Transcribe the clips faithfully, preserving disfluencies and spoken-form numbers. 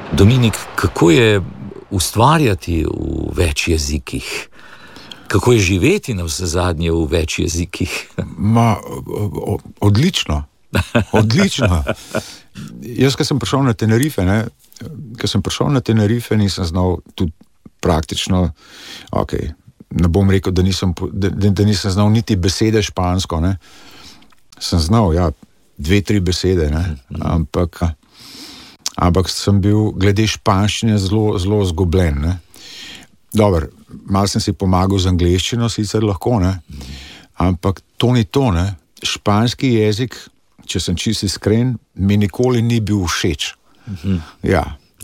Dominik, kako je ustvarjati v več jezikih? Kako je živeti na vse zadnje v več jezikih? Ma, odlično. Odlično. Jaz, ko sem prišel na Tenerife, ne, ko sem prišel na Tenerife, nisem znal tudi praktično, ok, ne bom rekel, da nisem, da, da nisem znal niti besede špansko, ne. Sem znal, ja, dve, tri besede, ne, ampak, ampak sem bil glede španščine zelo, zelo zgubljen, ne. Dobro, malo sem si pomagal z angleščino, sicer lahko, ne, ampak to ni to, ne. Španski jezik, če sem čisto iskren, mi nikoli ni bil všeč. Mm-hmm. Ja.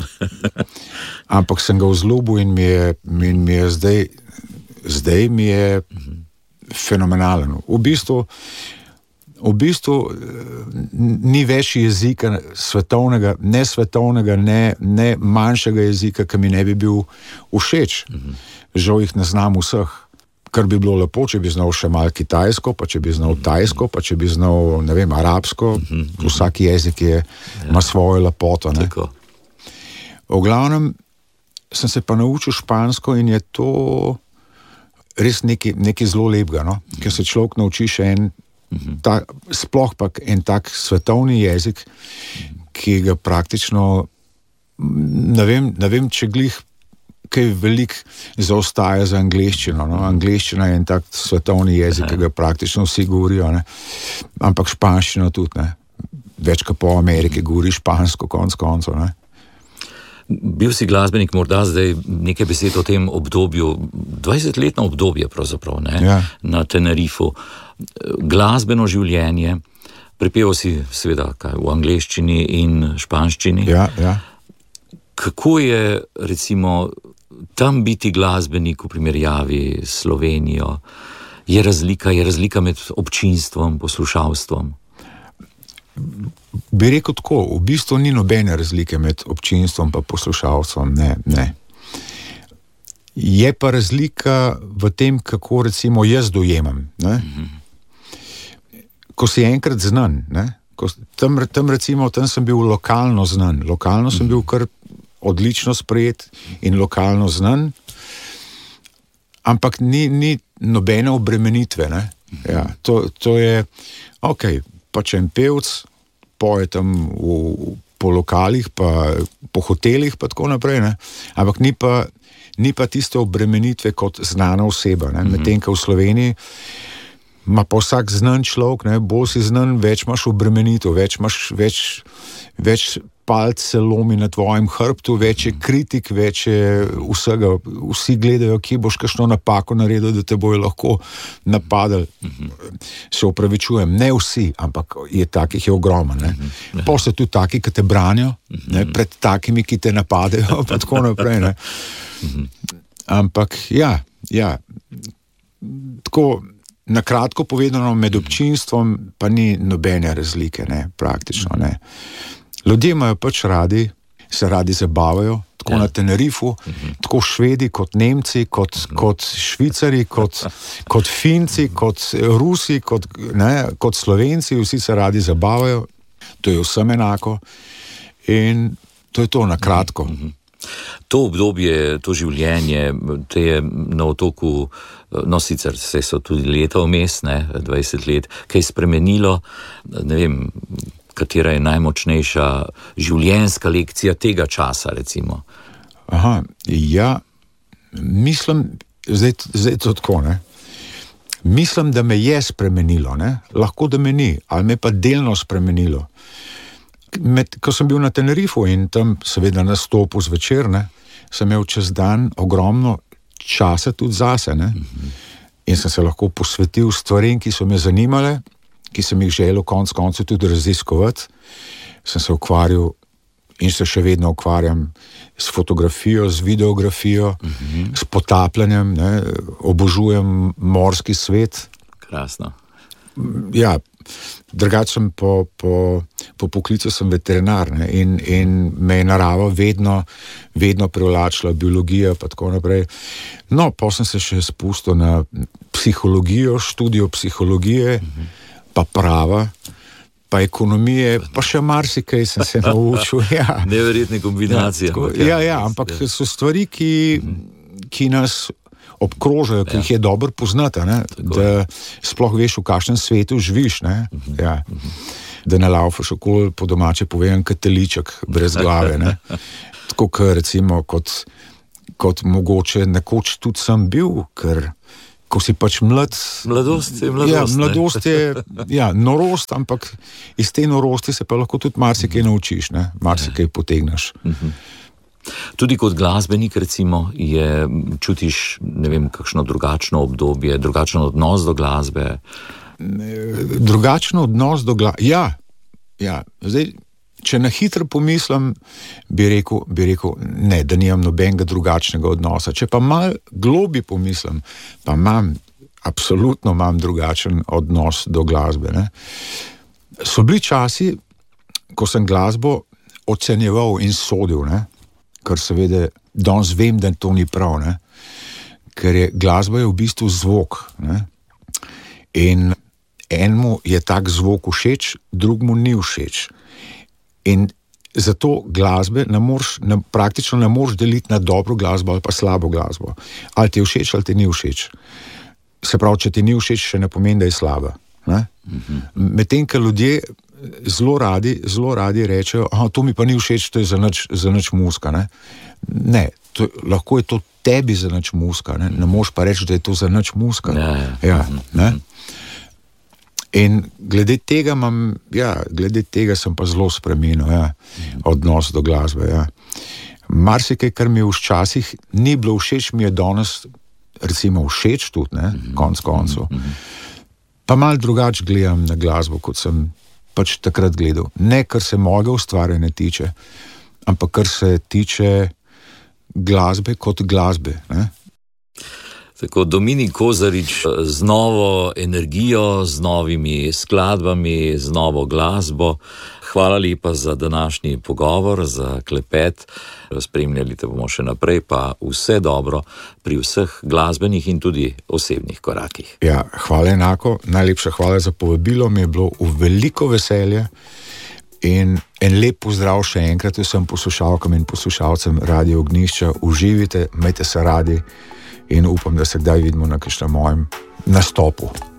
Ampak sem ga vzljubil in mi je, in mi je zdaj, zdaj mi je mm-hmm. fenomenalen. V bistvu, v bistvu ni več jezika svetovnega, ne svetovnega, ne, ne manjšega jezika, ki mi ne bi bil všeč. Mm-hmm. Žal jih ne znam vseh. Kar bi bilo lepo, če bi znal še malo kitajsko, pa če bi znal tajsko, pa če bi znal, ne vem, arabsko, mm-hmm. vsak jezik je, ja. Ima svojo lepoto, ne. Tako. V glavnem sem se pa naučil špansko in je to res nekaj, nekaj zelo lepega, no, mm-hmm. ker se človek nauči še en, mm-hmm. ta, sploh pa en tak svetovni jezik, mm-hmm. ki ga praktično, ne vem, ne vem, če glih kaj veliko zaostaja za angleščino. No? Angleščina je en tak svetovni jezik, ki ga praktično vsi govorijo, ne? Ampak španščino tudi, ne? Več kot po Ameriki govori špansko, konc koncev, ne? Bil si glasbenik, morda zdaj nekaj besed o tem obdobju, dvajsetletno obdobje pravzaprav, ne? Ja. Na Tenerifu. Glasbeno življenje, prepeval si seveda kaj, v angleščini in španščini. Ja, ja. Kako je, recimo, tam biti glasbenik v primerjavi s Slovenijo? Je razlika, je razlika med občinstvom, poslušalstvom? Bi rekel tako, v bistvu ni nobene razlike med občinstvom pa poslušalstvom, ne, ne. Je pa razlika v tem, kako recimo jaz dojemam, ne. Mm-hmm. Ko si enkrat znan, ne, ko, tam, tam recimo, tam sem bil lokalno znan, lokalno sem bil kar odlično sprejet in lokalno znan, ampak ni, ni nobene obremenitve, ne. Ja, to, to je, ok, pač en pevc, poje tam v, po lokalih, pa po hotelih, pa tako naprej, ne, ampak ni pa, ni pa tiste obremenitve kot znana oseba, ne, medtem ko v Sloveniji ma pa vsak znan človek, ne, bolj si znan, več imaš obremenitev, več imaš, več, več palce lomi na tvojem hrbtu, več je kritik, več je vsega, vsi gledajo, kje boš kakšno napako naredil, da te bojo lahko napadali. Mm-hmm. Se opravičujem, ne vsi, ampak je takih je ogromno, ne. Mm-hmm. Pa so tudi taki, ki te branijo, mm-hmm. ne, pred takimi, ki te napadajo, pa tako naprej, ne. Mm-hmm. Ampak, ja, ja, tako, na kratko povedano, med občinstvom pa ni nobene razlike, ne, praktično, ne. Ljudje imajo pač radi, se radi zabavajo, tako ja. Na Tenerifu, uh-huh. tako Švedi, kot Nemci, kot, uh-huh. kot Švicari, kot, kot Finci, kot Rusi, kot, ne, kot Slovenci, vsi se radi zabavajo, to je vsem enako in to je to na kratko. Uh-huh. To obdobje, to življenje, te je na otoku, no sicer se so tudi leta vmes, ne, dvajset let, kaj spremenilo, ne vem, katera je najmočnejša življenjska lekcija tega časa, recimo? Aha, ja, mislim, zdaj, zdaj to tako, ne, mislim, da me je spremenilo, ne, lahko da me ni, ali me pa delno spremenilo. Med, ko sem bil na Tenerifu in tam seveda nastopil zvečer, ne, sem imel čez dan ogromno časa tudi zase, ne, mm-hmm. in sem se lahko posvetil stvarem, ki so me zanimale, ki sem jih želel konc koncev tudi raziskovati, sem se ukvarjal in se še vedno ukvarjam s fotografijo, z videografijo, mm-hmm. s potapljanjem, ne, obožujem morski svet. Krasno. Ja, drugače sem po, po, po poklicu sem veterinar, ne, in, in me je narava vedno, vedno privlačila, biologija pa tako naprej. No, pa sem se še spustil na psihologijo, študijo psihologije, mm-hmm. pa prava, pa ekonomije, pa še marsikaj sem se naučil. Ja. Neverjetne kombinacije. Ja, tako, ja, ja, ampak so stvari, ki, ki nas obkrožajo, ki ja. jih je dobro poznati, ne? Da sploh veš, v kakšnem svetu živiš. Ne? Ja. Da ne laufaš okoli, po domače povem, kateliček brez glave. Ne? Tako, ker recimo, kot, kot mogoče nekoč tudi sem bil, ker ko si pač mlad. Mladost je mladost. Ja, mladost je, ja, norost, ampak iz te norosti se pa lahko tudi marsikaj naučiš, ne? Marsikaj potegneš. Tudi kot glasbenik, recimo, je, čutiš, ne vem, kakšno drugačno obdobje, drugačen odnos do glasbe. Drugačen odnos do glasbe, ja, ja. Zdaj, če na hitro pomislim, bi rekel, bi rekel, ne, da nimam nobenega drugačnega odnosa. Če pa malo globi pomislim, pa imam, absolutno imam drugačen odnos do glasbe. Ne. So bili časi, ko sem glasbo ocenjeval in sodil, ne, kar seveda danes vem, da to ni prav, ne, ker je glasba je v bistvu zvok, ne, in enemu je tak zvok všeč, drugmu ni všeč. In zato glasbe ne moreš, ne, praktično ne moreš deliti na dobro glasbo ali pa slabo glasbo. Ali ti je všeč, ali ti ni všeč. Se pravi, če ti ni všeč, še ne pomeni, da je slaba. Mm-hmm. Medtem, ker ljudje zelo radi, zelo radi rečejo, aha, to mi pa ni všeč, to je za nič, za nič muzika. Ne, ne to, lahko je to tebi za nič muzika. Ne, ne moreš pa reči, da je to za nič muzika. Ja, ja. Ja, ne? In glede tega imam, ja, glede tega sem pa zelo spremenil, ja, odnos do glasbe, ja. Marsikaj, kar mi včasih ni bilo všeč, mi je danes, recimo, všeč tudi, ne, konc koncev. Pa malo drugače gledam na glasbo, kot sem pač takrat gledal. Ne, kar se mojega ustvarjanja tiče, ampak kar se tiče glasbe kot glasbe, ne. Tako Dominik Kozarič z novo energijo, z novimi skladbami, z novo glasbo. Hvala lepa za današnji pogovor, za klepet. Spremljali te bomo še naprej, pa vse dobro pri vseh glasbenih in tudi osebnih korakih. Ja, hvala enako. Najlepša hvala za povabilo. Mi je bilo v veliko veselje in en lep pozdrav še enkrat vsem poslušalkam in poslušalcem Radio Ognjišča. Uživite, imejte se radi. In upam, da se kdaj vidimo na kakšnem mojem nastopu.